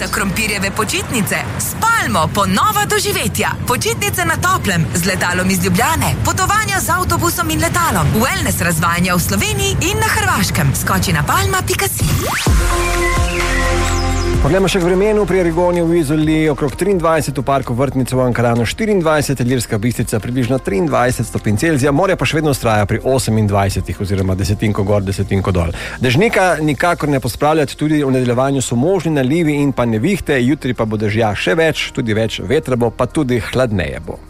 so krompirjeve počitnice. S Palmo ponova doživetja. Počitnice na toplem z letalom iz Ljubljane. Potovanja z avtobusom in letalom. Wellness razvajanja v Sloveniji in na Hrvaškem. Skoči na palma.si. Poglejmo še k vremenu. Pri Arigoni v Izoli okrog 23, v parku Vrtnice v Ankaranu 24, Ilirska Bistrica približno 23 stopinj Celzija, morje pa še vedno vztraja pri 28 oziroma desetinko gor, desetinko dol. Dežnika nikakor ne pospravljati, tudi v nadaljevanju so možni nalivi in pa nevihte, jutri pa bo dežja še več, tudi več vetra bo, pa tudi hladneje bo.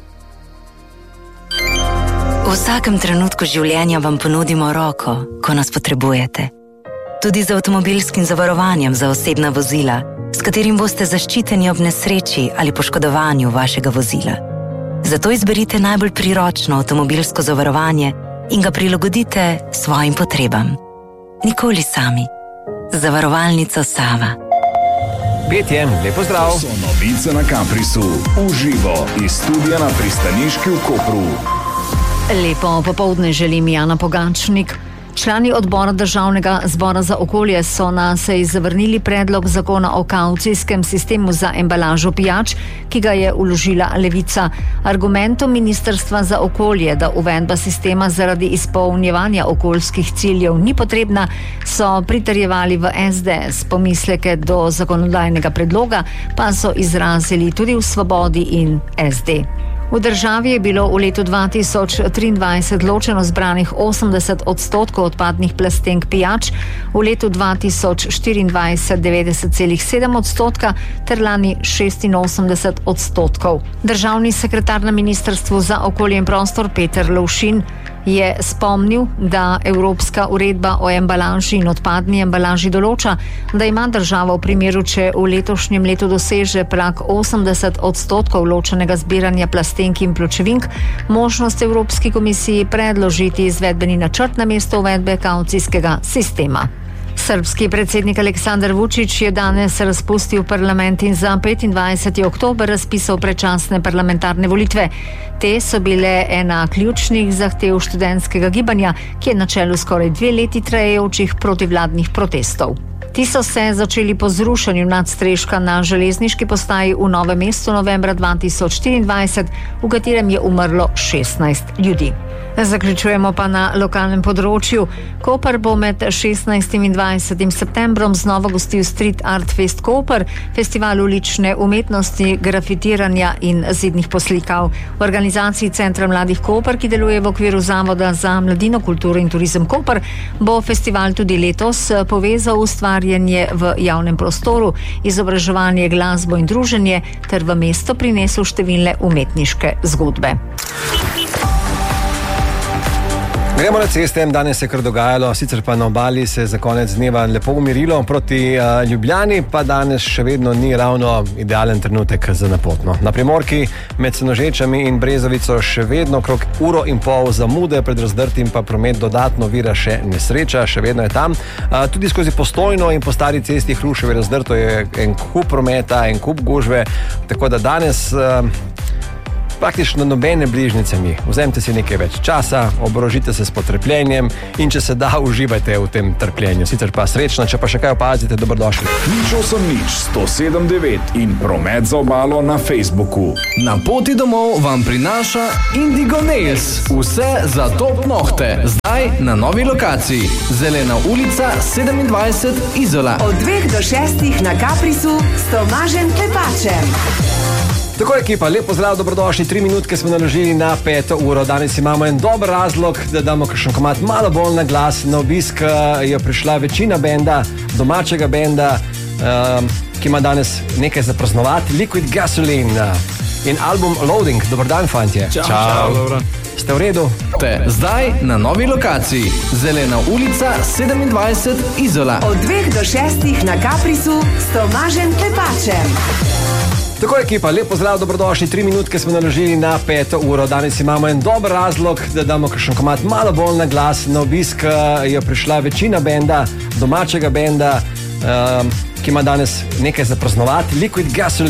V vsakem trenutku življenja vam ponudimo roko, ko nas potrebujete. Tudi z avtomobilskim zavarovanjem za osebna vozila, s katerim boste zaščiteni ob nesreči ali poškodovanju vašega vozila. Zato izberite najbolj priročno avtomobilsko zavarovanje in ga prilagodite svojim potrebam. Nikoli sami. Zavarovalnica Sava. Petje, lepo zdrav. So novice na Caprisu. Uživo iz studia na pristaniški v Kopru. Lepo popoldne želim Jana Pogačnik. Člani odbora Državnega zbora za okolje so na seji zavrnili predlog zakona o kavcijskem sistemu za embalažo pijač, ki ga je vložila Levica. Argumentom Ministrstva za okolje, da uvedba sistema zaradi izpolnjevanja okoljskih ciljev ni potrebna, so pritrjevali v SDS. Pomisleke do zakonodajnega predloga pa so izrazili tudi v Svobodi in SD. V državi je bilo v letu 2023 ločeno zbranih 80% odpadnih plastenk pijač, v letu 2024 90,7% ter lani 86%. Državni sekretar na Ministrstvu za okolje in prostor Peter Lovšin je spomnil, da Evropska uredba o embalaži in odpadni embalaži določa, da ima država v primeru, če v letošnjem letu doseže prag 80% ločenega zbiranja plastenk in pločevink, možnost Evropski komisiji predložiti izvedbeni načrt namesto uvedbe kavcijskega sistema. Srbski predsednik Aleksandar Vučić je danes razpustil parlament in za 25. oktober razpisal predčasne parlamentarne volitve. Te so bile ena ključnih zahtev študentskega gibanja, ki je na čelu skoraj 2 leti trajajočih protivladnih protestov. Ti so se začeli po zrušenju nadstreška na železniški postaji v Novem mestu novembra 2024, v katerem je umrlo 16 ljudi. Zaključujemo pa na lokalnem področju. Koper bo med 16. in 20. septembrom znova gostil Street Art Fest Koper, festival ulične umetnosti, grafitiranja in zidnih poslikav. V organizaciji Centra mladih Koper, ki deluje v okviru Zavoda za mladino, kulturo in turizem Koper, bo festival tudi letos povezal ustvarjanje v javnem prostoru, izobraževanje, glasbo in druženje ter v mesto prinesel številne umetniške zgodbe. Gremo na ceste, danes se je kar dogajalo, sicer pa na obali se za konec dneva lepo umirilo, proti Ljubljani pa danes še vedno ni ravno idealen trenutek za napotno. Na Primorki med Senožečami in Brezovico še vedno okrog 1,5 ure zamude, pred razdrtim pa promet dodatno vira še nesreča, še vedno je tam. Tudi skozi Postojno in po stari cesti Hruševi razdrto je en kup prometa, en kup gužve, tako da danes praktično nobene bližnjice ni. Vzemite si nekaj več časa, oborožite se s potrpljenjem in če se da, uživajte v tem trpljenju. Sicer pa srečno, če pa še kaj opazite, dobrodošli. 08-107-9 in promet za obalo na Facebooku. Na poti domov vam prinaša Indigo Nails. Vse za top nohte. Zdaj na novi lokaciji. Zelena ulica 27 Izola. Od 2 do 6 na Caprisu s Tomažem Klepačem. Tako ekipa, lep pozdrav, dobrodošli. 3 minutke smo naložili na 5. uro. Danes imamo en dober razlog, da damo kakšen komad malo bolj na glas. Na obisk je prišla večina benda, domačega benda, ki ima danes nekaj za praznovati. Liquid Gasoline in album Loading. Dobar dan, fantje. Čau. Dobro. Ste v redu? Zdaj na novi lokaciji. Zelena ulica 27 Izola. Od 2 do 6 na Caprisu s Tomažem Klepačem. Tako ekipa, lep pozdrav, dobrodošli. 3 minutke smo naložili na 5. uro. Danes imamo en dober razlog, da damo kakšen komad malo bolj na glas. Na obisk je prišla večina benda, domačega benda, ki ima danes nekaj za praznovati. Liquid Gasoline